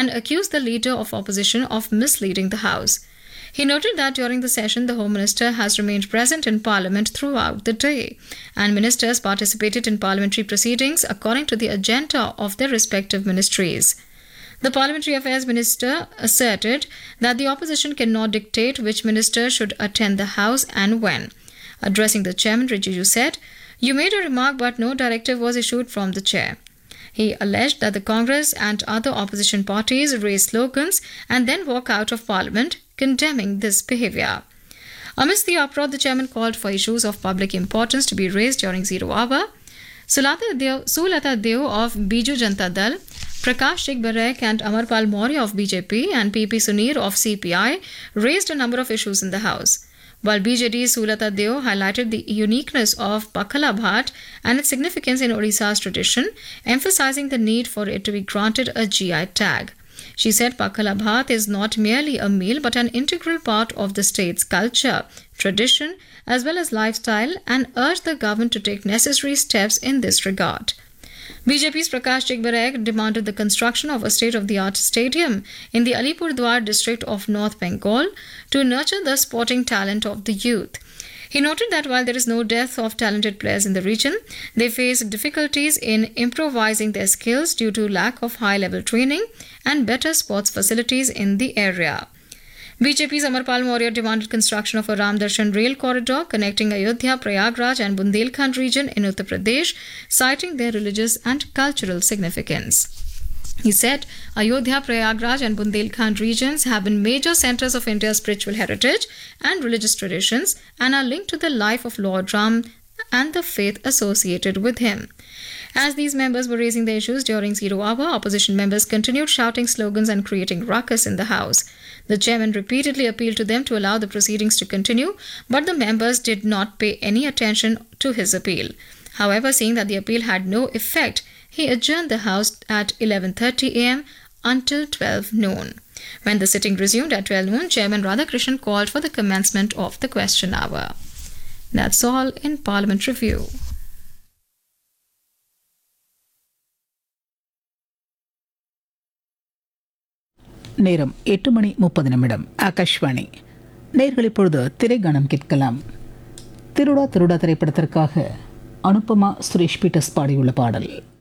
and accused the leader of opposition of misleading the House. He noted that during the session, the Home Minister has remained present in Parliament throughout the day, and ministers participated in parliamentary proceedings according to the agenda of their respective ministries. The Parliamentary Affairs Minister asserted that the opposition cannot dictate which minister should attend the House and when. Addressing the chairman, Rijiju said, "You made a remark, but no directive was issued from the chair." He alleged that the Congress and other opposition parties raise slogans and then walk out of Parliament, condemning this behaviour. Amidst the uproar, the chairman called for issues of public importance to be raised during zero hour. Sulata Deo of Biju Janata Dal, Prakash Chigbarek and Amarpal Maurya of BJP and PP Sunir of CPI raised a number of issues in the House. While BJD's Sulata Deo highlighted the uniqueness of Pakhala Bhat and its significance in Odisha's tradition, emphasizing the need for it to be granted a GI tag. She said Pakhala Bhat is not merely a meal but an integral part of the state's culture, tradition, as well as lifestyle, and urged the government to take necessary steps in this regard. BJP's Prakash Chigbarek demanded the construction of a state-of-the-art stadium in the Alipurdwar district of North Bengal to nurture the sporting talent of the youth. He noted that while there is no dearth of talented players in the region, they face difficulties in improvising their skills due to lack of high-level training and better sports facilities in the area. BJP's Amarpal Maurya demanded construction of a Ram Darshan rail corridor connecting Ayodhya, Prayagraj and Bundelkhand region in Uttar Pradesh, citing their religious and cultural significance. He said Ayodhya, Prayagraj and Bundelkhand regions have been major centers of India's spiritual heritage and religious traditions and are linked to the life of Lord Ram and the faith associated with him. As these members were raising the issues during zero hour, opposition members continued shouting slogans and creating ruckus in the House. The chairman repeatedly appealed to them to allow the proceedings to continue, but the members did not pay any attention to his appeal. However, seeing that the appeal had no effect, he adjourned the House at 11:30 a.m. until 12 noon. When the sitting resumed at 12 noon, Chairman Radhakrishnan called for the commencement of the question hour. That's all in Parliament Review. நேரம் 8:30 ஆகாஷ்வாணி. நேர்கள் இப்பொழுது திரைகானம் கேட்கலாம். திருடா திருடா திரைப்படத்திற்காக Anupama Suresh Peter's பாடியுள்ள பாடல்.